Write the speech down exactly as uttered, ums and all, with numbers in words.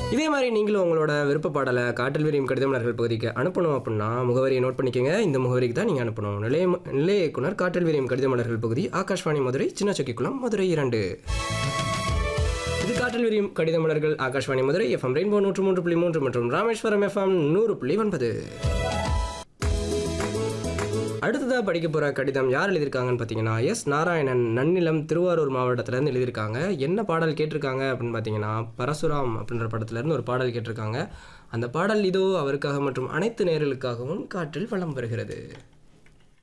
இதே மாதிரி நீங்களும் உங்களோட விருப்ப பாடலை காற்றில் விரியும் கடிதம் மலர்கள் பகுதிக்கு அனுப்பணும் அப்படின்னா முகவரியை நோட் பண்ணிக்கோங்க. இந்த முகவரிக்கு தான் நீங்கள் அனுப்பணும். நிலைய நிலைய இயக்குனர் காற்றில் விரியும் கடிதம் மலர்கள் பகுதி, ஆகாஷ்வாணி மதுரை, சின்ன சொக்கிக்குளம், மதுரை இரண்டு. இது காற்றில் விரியும் கடிதம் மலர்கள் ஆகாஷ்வாணி மதுரை எஃப்எம் ரெயின்போ நூற்று மூன்று புள்ளி மூன்று மற்றும் ராமேஸ்வரம் எஃப்எம் நூறு புள்ளி ஒன்பது. அடுத்ததாக படிக்க போகிற கடிதம் யார் எழுதியிருக்காங்கன்னு பார்த்தீங்கன்னா எஸ் நாராயணன், நன்னிலம், திருவாரூர் மாவட்டத்திலேருந்து எழுதியிருக்காங்க. என்ன பாடல் கேட்டிருக்காங்க அப்படின்னு பார்த்தீங்கன்னா பரசுராம் அப்படின்ற படத்துலேருந்து ஒரு பாடல் கேட்டிருக்காங்க. அந்த பாடல் இதோ அவருக்காக மற்றும் அனைத்து நேயர்களுக்காகவும் காற்றில் வலம் வருகிறது.